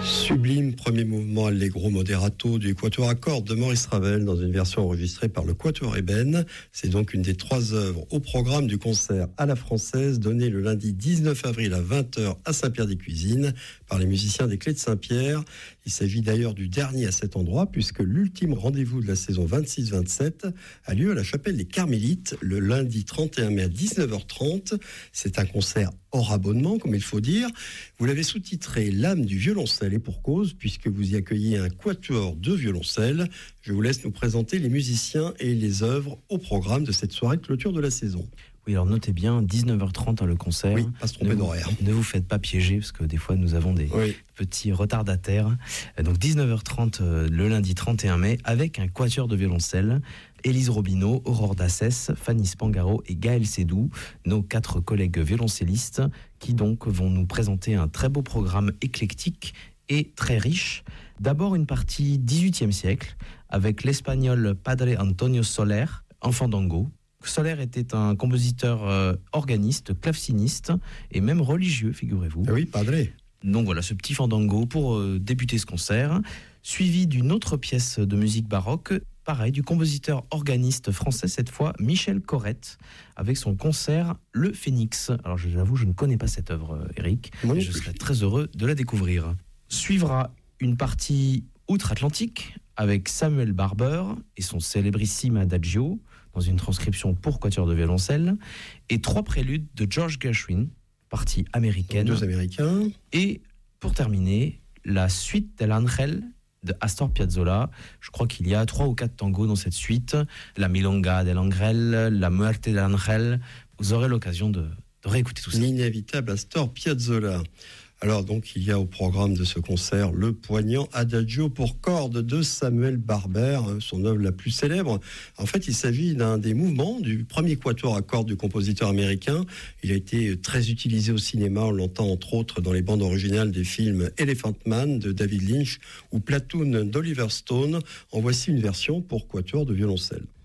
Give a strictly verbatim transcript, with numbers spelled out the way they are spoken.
Sublime premier mouvement allegro moderato du quatuor à cordes de Maurice Ravel dans une version enregistrée par le quatuor Eben. C'est donc une des trois œuvres au programme du concert à la française donné le lundi dix-neuf avril à vingt heures à Saint-Pierre-des-Cuisines par les musiciens des Clés de Saint-Pierre. Il s'agit d'ailleurs du dernier à cet endroit puisque l'ultime rendez-vous de la saison vingt-six vingt-sept a lieu à la chapelle des Carmélites le lundi trente et un mai à dix-neuf heures trente. C'est un concert hors abonnement, comme il faut dire. Vous l'avez sous-titré « L'âme du violoncelle » et pour cause, puisque vous y accueillez un quatuor de violoncelle. Je vous laisse nous présenter les musiciens et les œuvres au programme de cette soirée de clôture de la saison. Oui, alors notez bien, dix-neuf heures trente le concert. Oui, pas se tromper d'horaire. Ne vous faites pas piéger, parce que des fois nous avons des oui. petits retardataires. Donc dix-neuf heures trente le lundi trente et un mai, avec un quatuor de violoncelle. Élise Robineau, Aurore Dassès, Fanny Spangaro et Gaël Sédou, nos quatre collègues violoncellistes, qui donc vont nous présenter un très beau programme éclectique et très riche. D'abord une partie dix-huitième siècle, avec l'espagnol Padre Antonio Soler, en fandango. Soler était un compositeur euh, organiste, claveciniste et même religieux, figurez-vous. Oui, Padre. Donc voilà, ce petit fandango pour euh, débuter ce concert, suivi d'une autre pièce de musique baroque, pareil, du compositeur organiste français, cette fois Michel Corrette, avec son concert Le Phénix. Alors je vous avoue, je ne connais pas cette œuvre, Eric, oui, et je serais très heureux de la découvrir. Suivra une partie outre-Atlantique, avec Samuel Barber et son célébrissime Adagio, dans une transcription pour quatuor de violoncelle, et trois préludes de George Gershwin, partie américaine. Deux américains. Et pour terminer, la suite de l'Angel de Astor Piazzolla. Je crois qu'il y a trois ou quatre tangos dans cette suite. La Milonga de l'Angel, la Muerte de l'Angel. Vous aurez l'occasion de, de réécouter tout ça. L'inévitable Astor Piazzolla. Alors donc il y a au programme de ce concert le poignant Adagio pour cordes de Samuel Barber, son œuvre la plus célèbre. En fait, il s'agit d'un des mouvements du premier quatuor à cordes du compositeur américain. Il a été très utilisé au cinéma, on l'entend entre autres dans les bandes originales des films Elephant Man de David Lynch ou Platoon d'Oliver Stone. En voici une version pour quatuor de violoncelle.